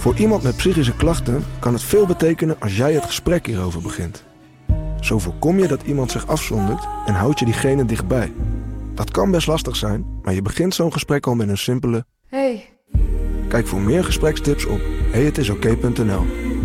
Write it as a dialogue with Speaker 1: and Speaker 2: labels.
Speaker 1: Voor iemand met psychische klachten kan het veel betekenen als jij het gesprek hierover begint. Zo voorkom je dat iemand zich afzondert en houd je diegene dichtbij. Dat kan best lastig zijn, maar je begint zo'n gesprek al met een simpele...
Speaker 2: Hey.
Speaker 1: Kijk voor meer gesprekstips op heyhetisoké.nl.